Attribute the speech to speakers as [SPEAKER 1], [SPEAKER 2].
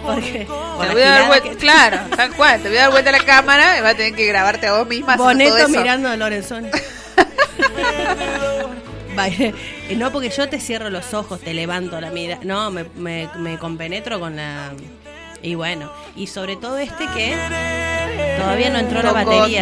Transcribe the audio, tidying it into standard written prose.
[SPEAKER 1] Porque
[SPEAKER 2] Te voy a dar vuelta, claro, tal cual, te voy a dar vuelta a la cámara y vas a tener que grabarte a vos misma.
[SPEAKER 1] Boneto mirando a Lorenzoni. No, porque yo te cierro los ojos, te levanto la mirada. No, me compenetro con la... Y bueno, y sobre todo que todavía no entró la batería.